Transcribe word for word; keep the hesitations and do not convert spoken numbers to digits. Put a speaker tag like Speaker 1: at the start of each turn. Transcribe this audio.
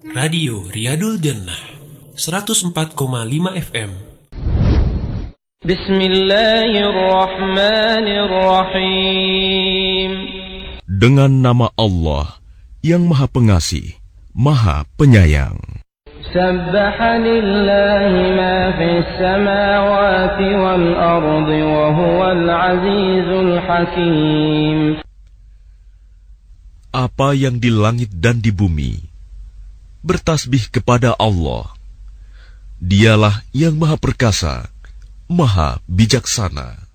Speaker 1: Radio Riyadul Jannah seratus empat koma lima F M.
Speaker 2: Bismillahirrahmanirrahim.
Speaker 3: Dengan nama Allah yang Maha Pengasih, Maha Penyayang.
Speaker 2: Sabbaha lillahi ma fis samawati wal ardi wa huwal azizul hakim.
Speaker 3: Apa yang di langit dan di bumi bertasbih kepada Allah. Dialah yang Maha Perkasa, Maha Bijaksana.